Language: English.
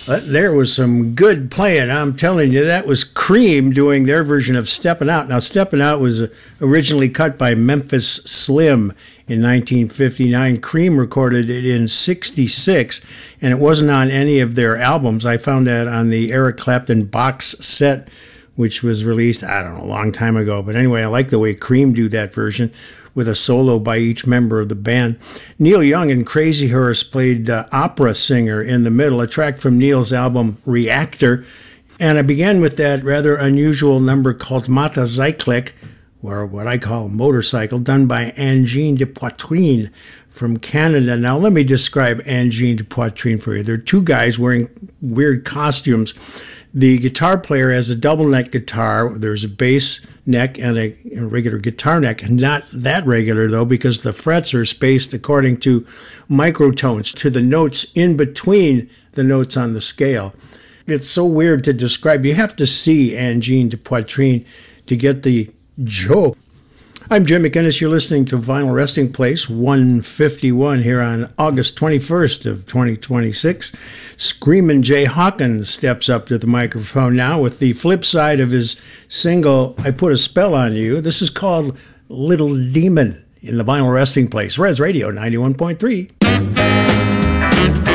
There was some good playing. I'm telling you, that was Cream doing their version of Steppin' Out. Now, Steppin' Out was originally cut by Memphis Slim in 1959. Cream recorded it in 66, and it wasn't on any of their albums. I found that on the Eric Clapton box set, which was released, I don't know, a long time ago. But anyway, I like the way Cream do that version, with a solo by each member of the band. Neil Young and Crazy Horse played Opera Singer in the middle, a track from Neil's album Reactor. And I began with that rather unusual number called Motorcycle, or what I call motorcycle, done by Angine de Poitrine from Canada. Now, let me describe Angine de Poitrine for you. There are two guys wearing weird costumes. The guitar player has a double neck guitar. There's a bass neck and a regular guitar neck. Not that regular, though, because the frets are spaced according to microtones, to the notes in between the notes on the scale. It's so weird to describe. You have to see Angine de Poitrine to get the joke. I'm Jim McInnes. You're listening to Vinyl Resting Place 151 here on August 21st of 2026. Screamin' Jay Hawkins steps up to the microphone now with the flip side of his single, I Put a Spell on You. This is called Little Demon in the Vinyl Resting Place. Res Radio 91.3.